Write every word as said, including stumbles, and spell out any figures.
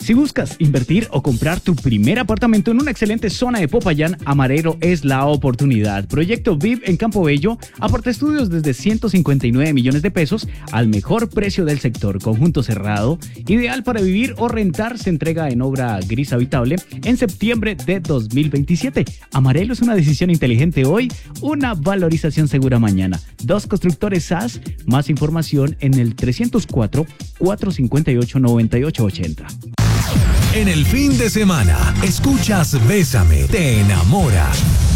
Si buscas invertir o comprar tu primer apartamento en una excelente zona de Popayán, Amarelo es la oportunidad. Proyecto V I V en Campo Bello, aparta estudios desde ciento cincuenta y nueve millones de pesos al mejor precio del sector. Conjunto cerrado, ideal para vivir o rentar, se entrega en obra gris habitable en septiembre de dos mil veintisiete. Amarelo es una decisión inteligente hoy, una valorización segura mañana. Dos constructores S A S, más información en el trescientos cuatro, cuatrocientos cincuenta y ocho, noventa y ocho ochenta. En el fin de semana, escuchas Bésame, te enamora.